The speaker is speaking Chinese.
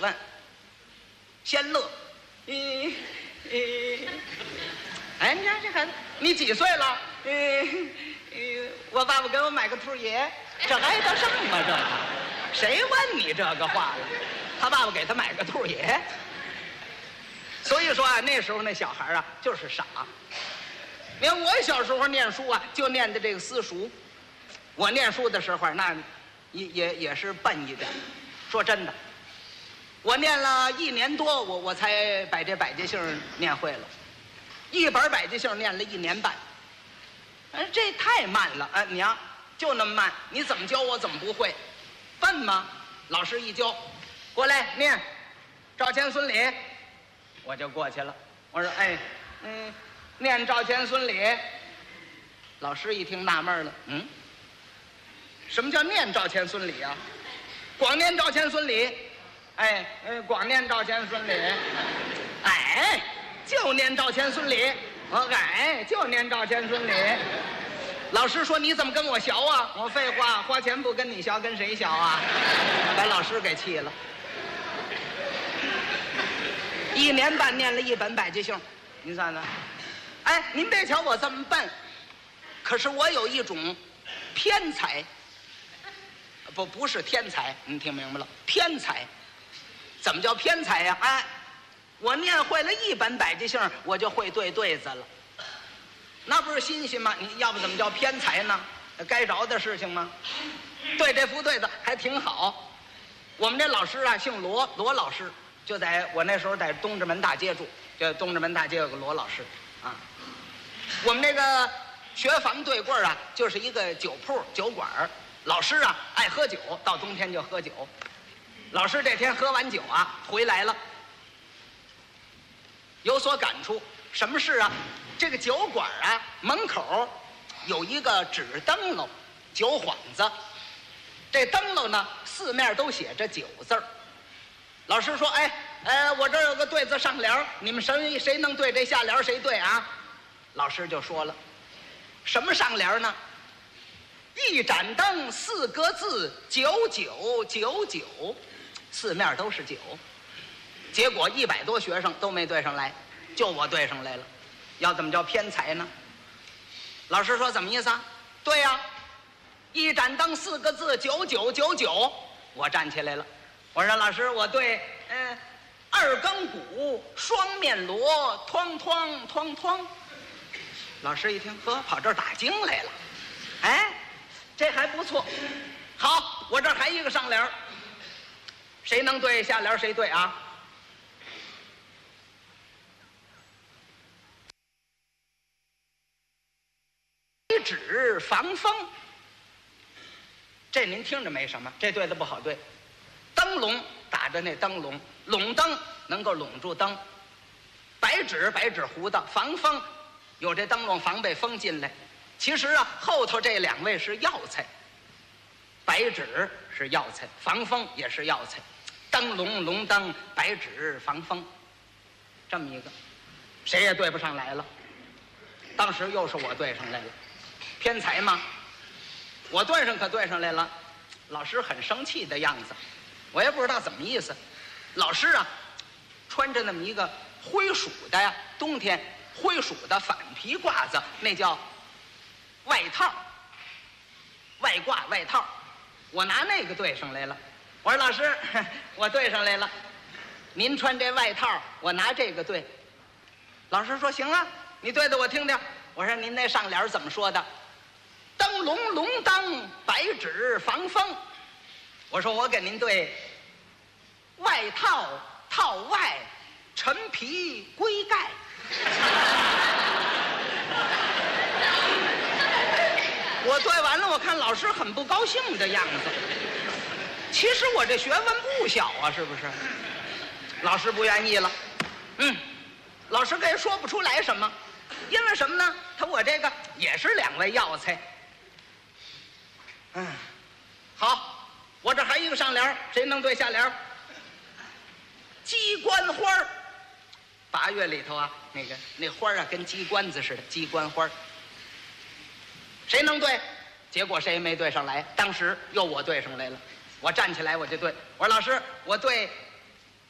问，先乐，哎，你看这孩子，你几岁了？我爸爸给我买个兔爷，这挨得上吗？这个，谁问你这个话了？他爸爸给他买个兔爷。所以说啊，那时候那小孩啊就是傻。你看我小时候念书啊，就念的这个私塾。我念书的时候，那也是笨一点。说真的，我念了1年多，我才把这百家姓念会了。一本百家姓念了1年半。这太慢了啊！娘，就那么慢，你怎么教我怎么不会？笨吗？老师一教，过来念，赵钱孙李，我就过去了。我说哎，念赵钱孙李。老师一听纳闷了，什么叫念赵钱孙李啊？光念赵钱孙李，光念赵钱孙李，就念赵钱孙李，就念赵钱孙李。老师说你怎么跟我学啊？我废话，花钱不跟你学，跟谁学啊？把老师给气了。1年半念了1本百家姓，您算算。您别瞧我这么笨，可是我有一种偏才。不是天才，你听明白了？偏才，怎么叫偏才呀？我念会了1本百家姓，我就会对对子了，那不是新鲜吗？你要不怎么叫偏才呢？该着的事情吗？对这副对子还挺好。我们这老师啊，姓罗，罗老师，就在我那时候在东直门大街住，就东直门大街有个罗老师啊。我们那个学房对过啊，就是一个酒铺酒馆。老师啊爱喝酒，到冬天就喝酒。老师这天喝完酒啊回来了，有所感触。什么事啊？这个酒馆啊门口有一个纸灯笼，酒幌子。这灯笼呢4面都写着9字儿。老师说我这儿有个对子上联，你们谁能对这下联谁对啊？老师就说了，什么上联呢？1盏灯4个字，9999，4面都是9。结果100多学生都没对上来，就我对上来了。要怎么叫偏才呢？老师说怎么意思啊？对呀，1盏灯4个字，9999。我站起来了，我说老师，我对2更鼓，双面锣，哐哐哐哐。老师一听，呵，跑这儿打经来了。这还不错。好，我这儿还一个上联，谁能对下联谁对啊？白纸防风，这您听着没什么，这对的不好对。灯笼打着那灯笼，笼灯能够笼住灯。白纸糊的，防风有这灯笼防备风进来。其实啊，后头这2位是药材，白纸是药材，防风也是药材。灯笼笼灯，白纸防风，这么一个，谁也对不上来了。当时又是我对上来了，偏才吗？我对上可对上来了，老师很生气的样子，我也不知道怎么意思。老师啊，穿着那么一个灰鼠的呀，冬天灰鼠的反皮褂子，那叫外套，外褂外套，我拿那个对上来了。我说老师，我对上来了，您穿这外套，我拿这个对。老师说行啊，你对的我听听。我说您那上联怎么说的？灯笼笼灯，白纸防风。我说我给您对外套套外，陈皮龟盖。我对完了，我看老师很不高兴的样子。其实我这学问不小啊，是不是？老师不愿意了。老师也说不出来什么，因为什么呢？我这个也是2位药材。好，我这还一个上联，谁能对下联？鸡冠花，8月里头啊，那花啊跟鸡冠子似的，鸡冠花。谁能对？结果谁也没对上来。当时又我对上来了，我站起来我就对，我说老师，我对